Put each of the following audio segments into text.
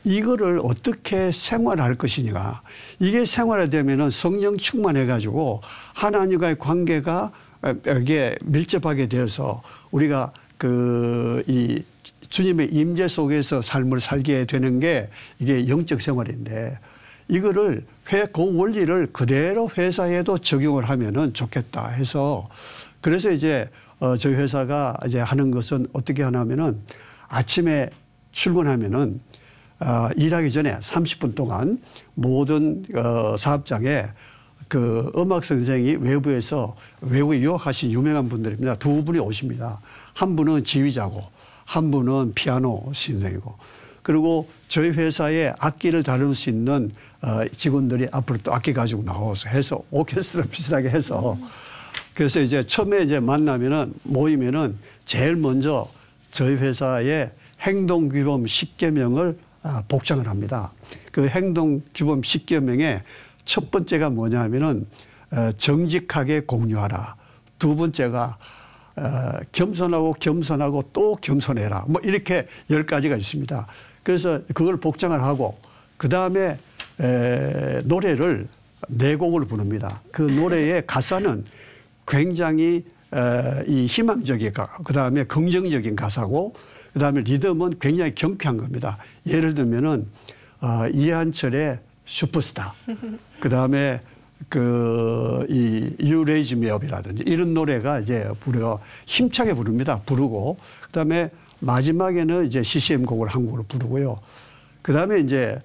이거를 어떻게 생활할 것이냐. 이게 생활화되면은 성령 충만해가지고 하나님과의 관계가 이게 밀접하게 되어서 우리가 이 주님의 임재 속에서 삶을 살게 되는 게 이게 영적 생활인데 이거를 그 원리를 그대로 회사에도 적용을 하면은 좋겠다 해서 그래서 이제 저희 회사가 이제 하는 것은 어떻게 하냐면은 아침에 출근하면은 일하기 전에 30분 동안 모든 사업장에 그 음악 선생이 외부에 유학하신 유명한 분들입니다. 두 분이 오십니다. 한 분은 지휘자고 한 분은 피아노 선생이고 그리고 저희 회사에 악기를 다룰 수 있는 직원들이 앞으로 또 악기 가지고 나와서 해서 오케스트라 비슷하게 해서 그래서 이제 처음에 이제 모이면은 제일 먼저 저희 회사의 행동규범 10계명을 복장을 합니다. 그 행동규범 10계명의 첫 번째가 뭐냐 하면은 정직하게 공유하라. 두 번째가 겸손하고 또 겸손해라. 뭐 이렇게 10가지가 있습니다. 그래서 그걸 복장을 하고 그다음에 노래를 4곡을 부릅니다. 그 노래의 가사는 굉장히 이 희망적인 그다음에 긍정적인 가사고 그다음에 리듬은 굉장히 경쾌한 겁니다. 예를 들면은 이한철의 슈퍼스타 그다음에 이 You Raise Me Up이라든지 이런 노래가 이제 힘차게 부르고 그다음에 마지막에는 이제 CCM 곡을 한 곡을 부르고요. 그다음에 이제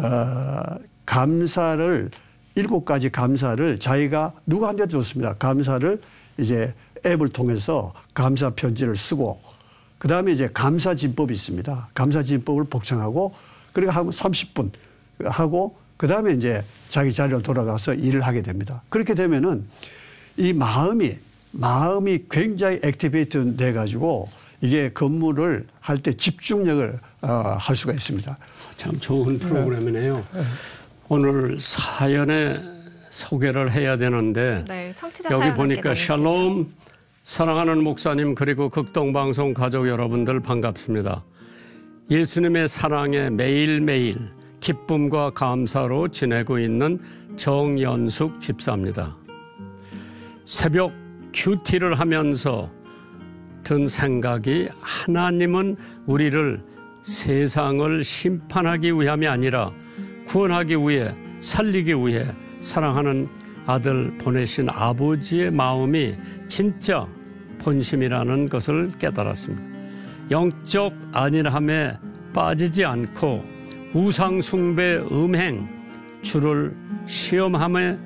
감사를 7가지 감사를 자기가 누구한테 줬습니다. 감사를 이제 앱을 통해서 감사 편지를 쓰고 그다음에 이제 감사 진법이 있습니다. 감사 진법을 복창하고 그리고 한 30분 하고 그다음에 이제 자기 자리로 돌아가서 일을 하게 됩니다. 그렇게 되면은 이 마음이 굉장히 액티베이트 돼 가지고 이게 근무를 할 때 집중력을 할 수가 있습니다. 참 좋은 프로그램이네요. 오늘 사연의 소개를 해야 되는데 여기 보니까 샬롬 사랑하는 목사님 그리고 극동방송 가족 여러분들 반갑습니다. 예수님의 사랑에 매일매일 기쁨과 감사로 지내고 있는 정연숙 집사입니다. 새벽 큐티를 하면서 든 생각이 하나님은 우리를 세상을 심판하기 위함이 아니라 구원하기 위해 살리기 위해 사랑하는 아들 보내신 아버지의 마음이 진짜 본심이라는 것을 깨달았습니다. 영적 안일함에 빠지지 않고 우상숭배 음행 주를 시험함에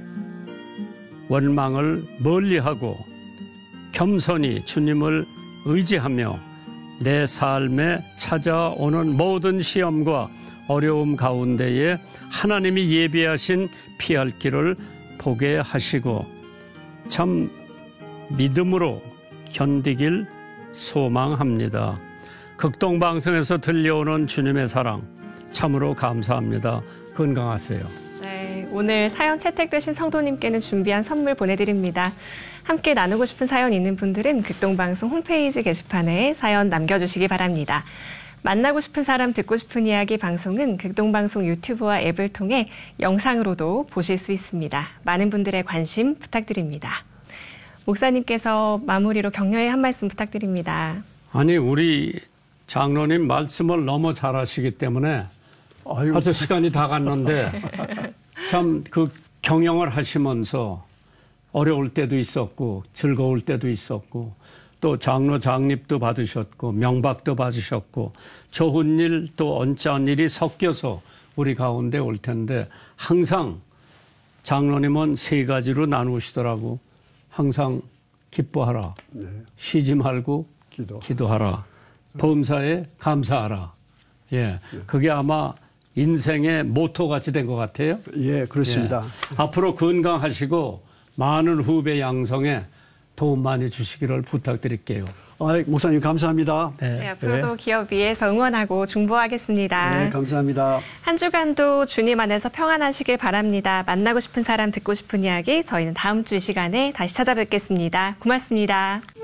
원망을 멀리하고 겸손히 주님을 의지하며 내 삶에 찾아오는 모든 시험과 어려움 가운데에 하나님이 예비하신 피할 길을 보게 하시고 참 믿음으로 견디길 소망합니다. 극동방송에서 들려오는 주님의 사랑 참으로 감사합니다. 건강하세요. 네, 오늘 사연 채택되신 성도님께는 준비한 선물 보내드립니다. 함께 나누고 싶은 사연 있는 분들은 극동방송 홈페이지 게시판에 사연 남겨주시기 바랍니다. 만나고 싶은 사람 듣고 싶은 이야기 방송은 극동방송 유튜브와 앱을 통해 영상으로도 보실 수 있습니다. 많은 분들의 관심 부탁드립니다. 목사님께서 마무리로 격려의 한 말씀 부탁드립니다. 아니 우리 장로님 말씀을 너무 잘하시기 때문에 벌써 시간이 다 갔는데 참 그 경영을 하시면서 어려울 때도 있었고 즐거울 때도 있었고 또 장로 장립도 받으셨고 명박도 받으셨고 좋은 일 또 언짢은 일이 섞여서 우리 가운데 올 텐데 항상 장로님은 3가지로 나누시더라고. 항상 기뻐하라. 네. 쉬지 말고 기도하라. 범사에 감사하라. 예, 그게 아마 인생의 모토 같이 된 것 같아요. 예, 그렇습니다. 예. 앞으로 건강하시고 많은 후배 양성에 도움 많이 주시기를 부탁드릴게요. 목사님 감사합니다. 네, 앞으로도 기업 위해서 응원하고 중보하겠습니다. 네, 감사합니다. 한 주간도 주님 안에서 평안하시길 바랍니다. 만나고 싶은 사람 듣고 싶은 이야기 저희는 다음 주 이 시간에 다시 찾아뵙겠습니다. 고맙습니다.